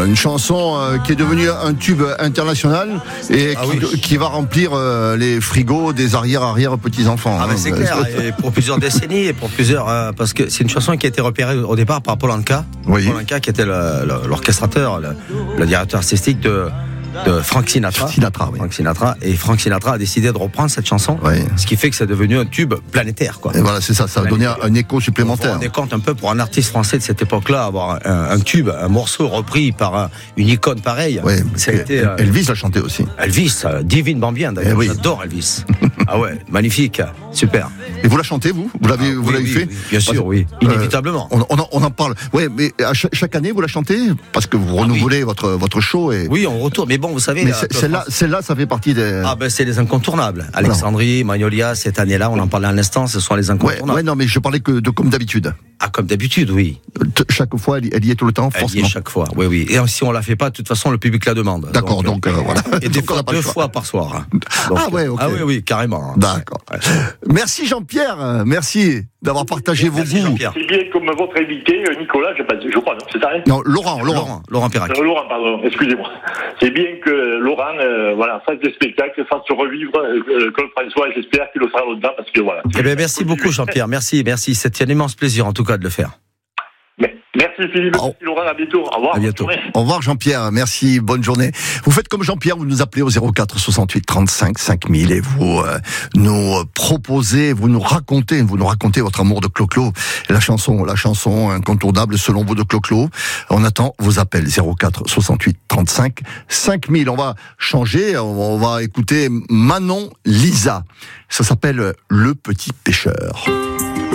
Une chanson qui est devenue un tube international et qui va remplir les frigos des arrière petits-enfants. Ah ben c'est clair, et pour plusieurs décennies, et pour plusieurs... parce que c'est une chanson qui a été repérée au départ par Paul Anka. Oui. Paul Anka qui était l'orchestrateur, le directeur artistique de Frank Sinatra. Oui. Frank Sinatra. Et Frank Sinatra a décidé de reprendre cette chanson, ce qui fait que c'est devenu un tube planétaire, quoi. Et voilà, c'est ça, ça a donné un écho supplémentaire. On compte un peu pour un artiste français de cette époque-là, avoir un tube, un morceau repris par une icône pareille. Oui. Ça a été, Elvis l'a chanté aussi. Elvis, divine bambien d'ailleurs. Oui. J'adore Elvis. Ah ouais, magnifique, super. Et vous la chantez, vous l'avez fait? Oui, bien sûr, oui, inévitablement. On en parle. Ouais, mais chaque année vous la chantez parce que vous renouvelez votre show. Oui, on retourne. Mais bon, vous savez. Mais celle-là, ça fait partie des. Ah ben c'est les incontournables. Alexandrie, Magnolia, cette année-là, on en parlait à l'instant, ce sont les incontournables. Ouais, non, mais je parlais que de comme d'habitude. Ah, comme d'habitude, oui. Chaque fois, elle y est tout le temps, forcément. Elle y est chaque fois, oui. Et si on la fait pas, de toute façon, le public la demande. D'accord, donc voilà. Et des fois, 2 fois par soir. Donc, ok. Ah oui, carrément. D'accord. Ouais. Merci Jean-Pierre, merci d'avoir partagé vos goûts. C'est bien comme votre invité, Nicolas, je crois, non, c'est ça, hein? Non, Laurent Perrac. Laurent, pardon, excusez-moi. C'est bien que Laurent, fasse des spectacles, fasse revivre Claude François, et j'espère qu'il le fera là-dedans, parce que voilà. Eh bien, merci beaucoup Jean-Pierre, merci. C'était un immense plaisir en tout cas de le faire. Merci Philippe, merci Laurent, à bientôt. Au revoir. À bientôt. Au revoir Jean-Pierre, merci, bonne journée. Vous faites comme Jean-Pierre, vous nous appelez au 04 68 35 5000 et vous nous proposez, vous nous racontez votre amour de Clo-Clo, la chanson incontournable selon vous de Clo-Clo. On attend vos appels 04 68 35 5000. On va changer, on va écouter Manon Lisa. Ça s'appelle Le Petit Pêcheur.